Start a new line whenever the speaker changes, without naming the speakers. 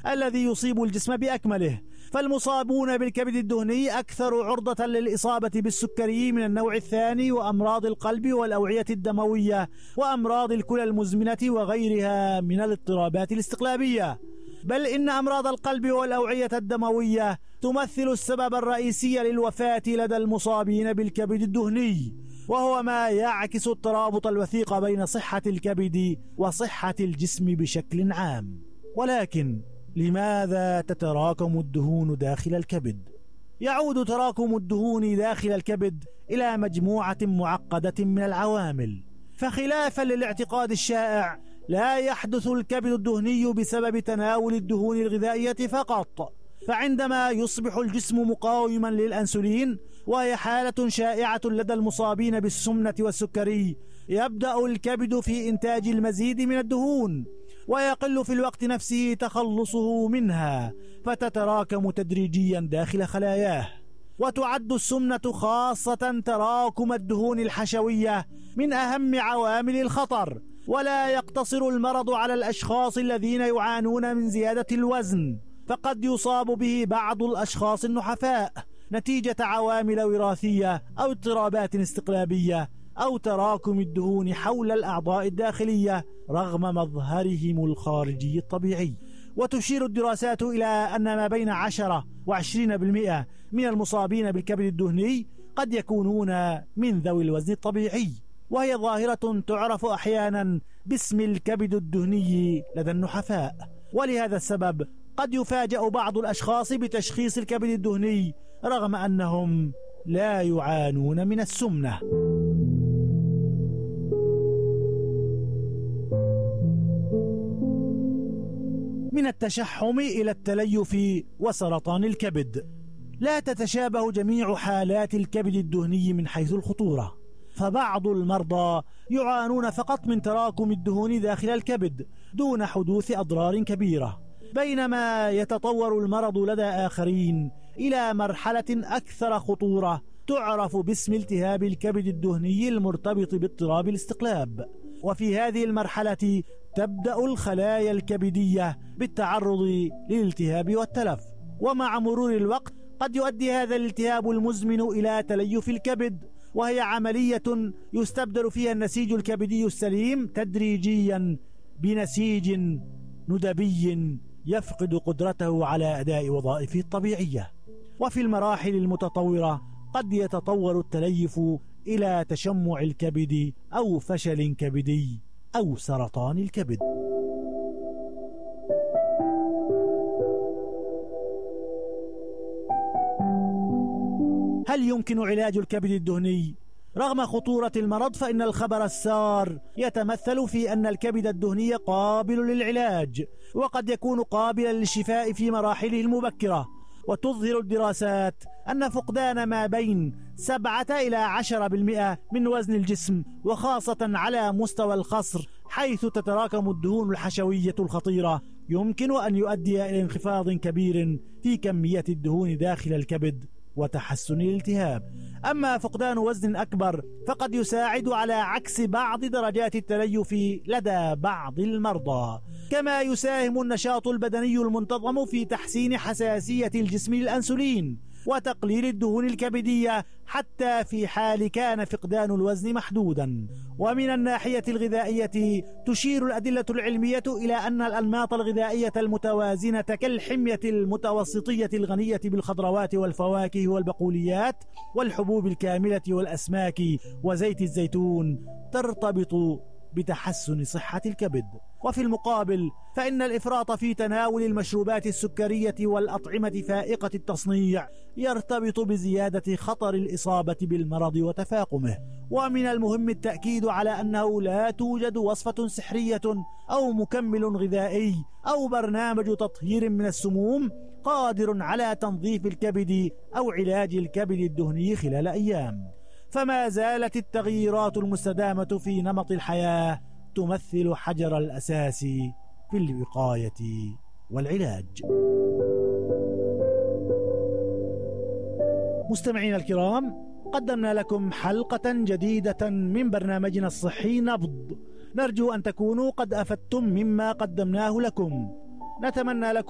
الذي يصيب الجسم بأكمله. فالمصابون بالكبد الدهني أكثر عرضة للإصابة بالسكري من النوع الثاني وأمراض القلب والأوعية الدموية وأمراض الكلى المزمنة وغيرها من الاضطرابات الاستقلابية. بل إن أمراض القلب والأوعية الدموية تمثل السبب الرئيسي للوفاة لدى المصابين بالكبد الدهني، وهو ما يعكس الترابط الوثيق بين صحة الكبد وصحة الجسم بشكل عام. ولكن لماذا تتراكم الدهون داخل الكبد؟ يعود تراكم الدهون داخل الكبد إلى مجموعة معقدة من العوامل. فخلافا للاعتقاد الشائع، لا يحدث الكبد الدهني بسبب تناول الدهون الغذائية فقط، فعندما يصبح الجسم مقاوما للأنسولين، وهي حالة شائعة لدى المصابين بالسمنة والسكري، يبدأ الكبد في إنتاج المزيد من الدهون، ويقل في الوقت نفسه تخلصه منها، فتتراكم تدريجيا داخل خلاياه. وتعد السمنة خاصة تراكم الدهون الحشوية من أهم عوامل الخطر، ولا يقتصر المرض على الأشخاص الذين يعانون من زيادة الوزن، فقد يصاب به بعض الأشخاص النحفاء نتيجة عوامل وراثية أو اضطرابات استقلابية أو تراكم الدهون حول الأعضاء الداخلية رغم مظهرهم الخارجي الطبيعي. وتشير الدراسات إلى أن ما بين 10 و20% من المصابين بالكبد الدهني قد يكونون من ذوي الوزن الطبيعي، وهي ظاهرة تعرف أحيانا باسم الكبد الدهني لدى النحفاء. ولهذا السبب قد يفاجأ بعض الأشخاص بتشخيص الكبد الدهني رغم أنهم لا يعانون من السمنة. من التشحم إلى التليف وسرطان الكبد. لا تتشابه جميع حالات الكبد الدهني من حيث الخطورة، فبعض المرضى يعانون فقط من تراكم الدهون داخل الكبد دون حدوث أضرار كبيرة، بينما يتطور المرض لدى آخرين إلى مرحلة أكثر خطورة تعرف باسم التهاب الكبد الدهني المرتبط باضطراب الاستقلاب. وفي هذه المرحلة تبدأ الخلايا الكبدية بالتعرض للالتهاب والتلف، ومع مرور الوقت قد يؤدي هذا الالتهاب المزمن إلى تليف الكبد، وهي عملية يستبدل فيها النسيج الكبدي السليم تدريجيا بنسيج ندبي يفقد قدرته على أداء وظائفه الطبيعية. وفي المراحل المتطورة قد يتطور التليف إلى تشمع الكبد أو فشل كبدي أو سرطان الكبد. هل يمكن علاج الكبد الدهني؟ رغم خطورة المرض فإن الخبر السار يتمثل في أن الكبد الدهني قابل للعلاج، وقد يكون قابلا للشفاء في مراحله المبكرة. وتظهر الدراسات أن فقدان ما بين 7 إلى 10% من وزن الجسم، وخاصة على مستوى الخصر حيث تتراكم الدهون الحشوية الخطيرة، يمكن أن يؤدي إلى انخفاض كبير في كمية الدهون داخل الكبد وتحسن الالتهاب. أما فقدان وزن أكبر فقد يساعد على عكس بعض درجات التليف لدى بعض المرضى، كما يساهم النشاط البدني المنتظم في تحسين حساسية الجسم للأنسولين وتقليل الدهون الكبدية حتى في حال كان فقدان الوزن محدودا. ومن الناحية الغذائية تشير الأدلة العلمية إلى أن الأنماط الغذائية المتوازنة كالحمية المتوسطية الغنية بالخضروات والفواكه والبقوليات والحبوب الكاملة والأسماك وزيت الزيتون ترتبط بتحسن صحة الكبد. وفي المقابل فإن الإفراط في تناول المشروبات السكرية والأطعمة فائقة التصنيع يرتبط بزيادة خطر الإصابة بالمرض وتفاقمه. ومن المهم التأكيد على أنه لا توجد وصفة سحرية أو مكمل غذائي أو برنامج تطهير من السموم قادر على تنظيف الكبد أو علاج الكبد الدهني خلال أيام. فما زالت التغييرات المستدامة في نمط الحياة تمثل حجر الأساس في الوقاية والعلاج. مستمعين الكرام، قدمنا لكم حلقة جديدة من برنامجنا الصحي نبض، نرجو أن تكونوا قد أفدتم مما قدمناه لكم. نتمنى لكم